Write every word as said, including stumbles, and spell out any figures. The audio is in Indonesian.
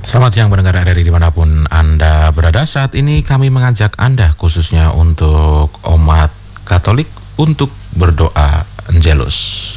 Selamat siang pendengar R R I dimanapun Anda berada. Saat ini kami mengajak Anda khususnya untuk umat Katolik untuk berdoa Angelus.